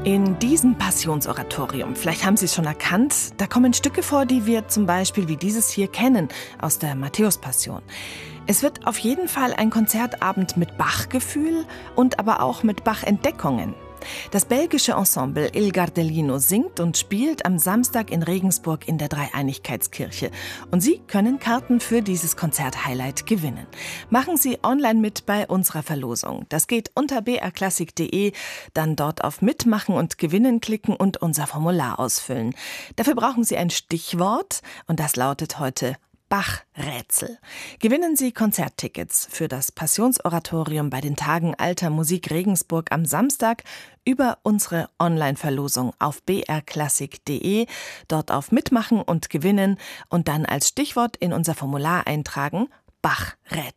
In diesem Passionsoratorium, vielleicht haben Sie es schon erkannt, da kommen Stücke vor, die wir zum Beispiel wie dieses hier kennen aus der Matthäus-Passion. Es wird auf jeden Fall ein Konzertabend mit Bach-Gefühl und aber auch mit Bach-Entdeckungen. Das belgische Ensemble Il Gardellino singt und spielt am Samstag in Regensburg in der Dreieinigkeitskirche. Und Sie können Karten für dieses Konzert-Highlight gewinnen. Machen Sie online mit bei unserer Verlosung. Das geht unter brklassik.de, dann dort auf Mitmachen und Gewinnen klicken und unser Formular ausfüllen. Dafür brauchen Sie ein Stichwort und das lautet heute Bach-Rätsel. Gewinnen Sie Konzerttickets für das Passionsoratorium bei den Tagen Alter Musik Regensburg am Samstag über unsere Online-Verlosung auf brklassik.de, dort auf Mitmachen und Gewinnen und dann als Stichwort in unser Formular eintragen Bach-Rätsel.